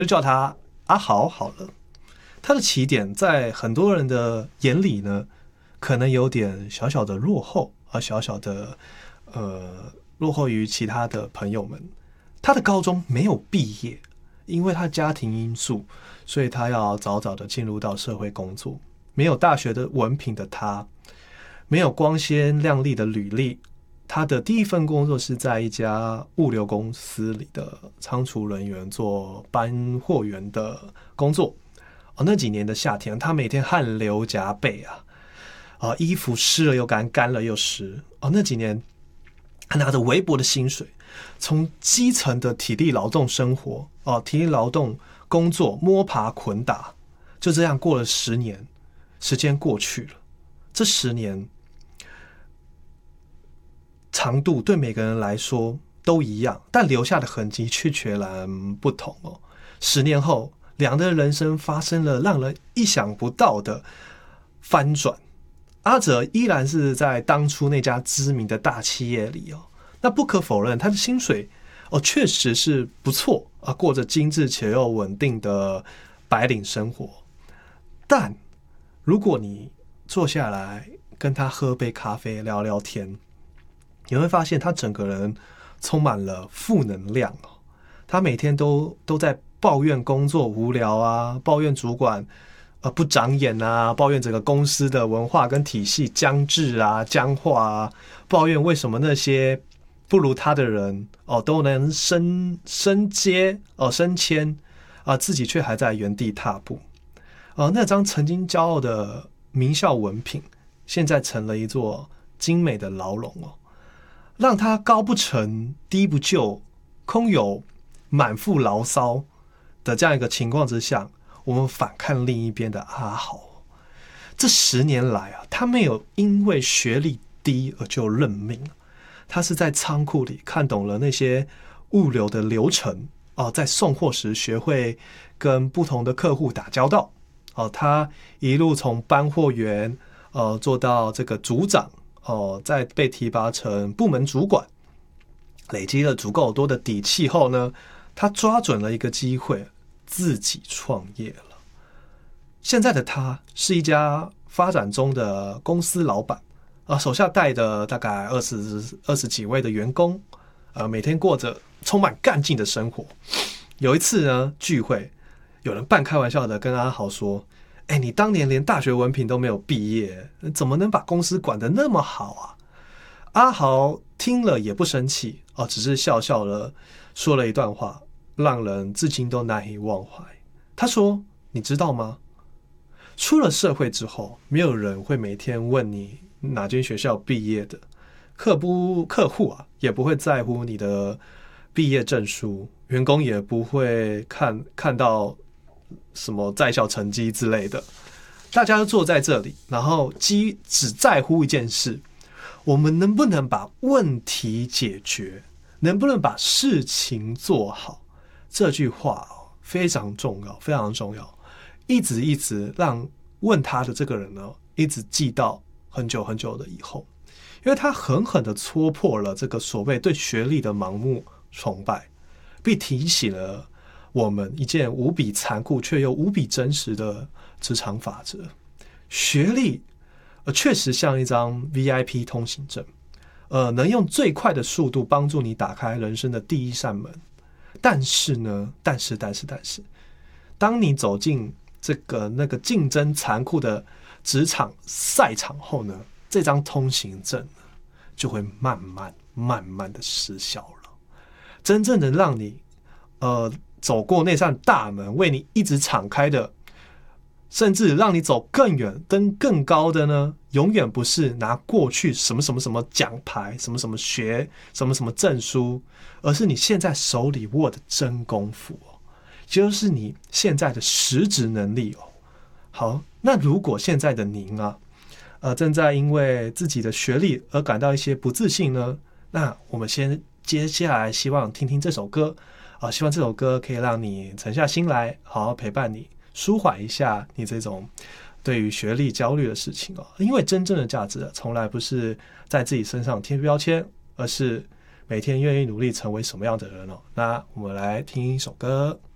就叫他阿豪好了。他的起点在很多人的眼里呢，可能有点小小的落后，小小的落后于其他的朋友们。他的高中没有毕业，因为他家庭因素，所以他要早早的进入到社会工作。没有大学的文凭的他，没有光鲜亮丽的履历，他的第一份工作是在一家物流公司里的仓储人员，做搬货员的工作。那几年的夏天，他每天汗流浃背衣服湿了又干，干了又湿。那几年，他拿着微薄的薪水，从基层的体力劳动生活，体力劳动工作摸爬滚打，就这样过了10年。时间过去了，这10年长度对每个人来说都一样，但留下的痕迹却全然不同10年后，两人的人生发生了让人意想不到的翻转。阿哲依然是在当初那家知名的大企业里那不可否认，他的薪水确实是不错过着精致且又稳定的白领生活。但如果你坐下来跟他喝杯咖啡聊聊天，你会发现他整个人充满了负能量他每天都在抱怨工作无聊抱怨主管不长眼抱怨整个公司的文化跟体系僵滞僵化抱怨为什么那些不如他的人都能升阶升迁自己却还在原地踏步。那张曾经骄傲的名校文凭，现在成了一座精美的牢笼让他高不成低不就，空有满腹牢骚的这样一个情况之下，我们反看另一边的阿豪，这10年来他没有因为学历低而就认命，他是在仓库里看懂了那些物流的流程在送货时学会跟不同的客户打交道他一路从搬货员做到这个组长再被提拔成部门主管，累积了足够多的底气后呢，他抓准了一个机会，自己创业了。现在的他是一家发展中的公司老板手下带的大概20几位的员工每天过着充满干劲的生活。有一次呢聚会，有人半开玩笑的跟阿豪说，你当年连大学文凭都没有毕业，怎么能把公司管得那么好阿豪听了也不生气只是笑笑的说了一段话，让人至今都难以忘怀。他说，你知道吗，出了社会之后，没有人会每天问你哪间学校毕业的，客户也不会在乎你的毕业证书，员工也不会看到什么在校成绩之类的，大家都坐在这里，然后只在乎一件事，我们能不能把问题解决，能不能把事情做好。这句话非常重要，非常重要，一直让问他的这个人呢，一直记到很久很久的以后，因为他狠狠地戳破了这个所谓对学历的盲目崇拜，并提醒了我们一件无比残酷却又无比真实的职场法则。学历确实像一张 VIP 通行证，能用最快的速度帮助你打开人生的第一扇门。但是呢，但是，当你走进那个竞争残酷的职场赛场后呢，这张通行证就会慢慢的失效了。真正的让你走过那扇大门，为你一直敞开的，甚至让你走更远登更高的呢，永远不是拿过去什么什么什么奖牌，什么什么学什么什么证书，而是你现在手里握的真功夫就是你现在的实质能力好，那如果现在的您正在因为自己的学历而感到一些不自信呢，那我们接下来希望听听这首歌希望这首歌可以让你沉下心来，好好陪伴你，舒缓一下你这种对于学历焦虑的事情因为真正的价值从来不是在自己身上贴标签，而是每天愿意努力成为什么样的人那我们来听一首歌。